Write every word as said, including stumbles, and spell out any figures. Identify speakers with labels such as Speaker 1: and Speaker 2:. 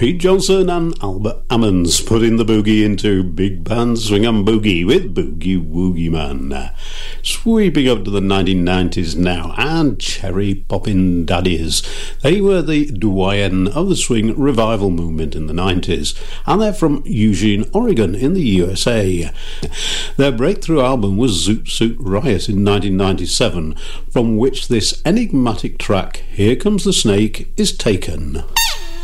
Speaker 1: Pete Johnson and Albert Ammons putting the boogie into Big Band Swing and Boogie with Boogie Woogie Man. Sweeping up to the nineteen nineties now, and Cherry Poppin' Daddies. They were the doyen of the swing revival movement in the nineties, and they're from Eugene, Oregon in the U S A. Their breakthrough album was Zoot Suit Riot in nineteen ninety-seven, from which this enigmatic track, Here Comes the Snake, is taken.